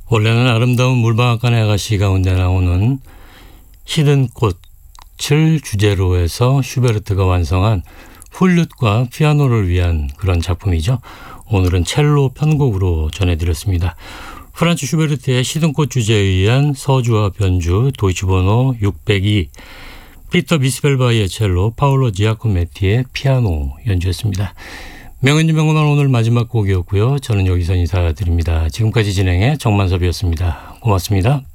원래는 아름다운 물방앗간의 아가씨 가운데 나오는 히든 꽃을 주제로 해서 슈베르트가 완성한 플룻과 피아노를 위한 그런 작품이죠. 오늘은 첼로 편곡으로 전해드렸습니다. 프란츠 슈베르트의 히든 꽃 주제에 의한 서주와 변주 도이치 번호 602, 피터 비스펠바이의 첼로, 파울로 지아코메티의 피아노 연주했습니다. 명은지 명언 오늘 마지막 곡이었고요. 저는 여기서 인사드립니다. 지금까지 진행해 정만섭이었습니다. 고맙습니다.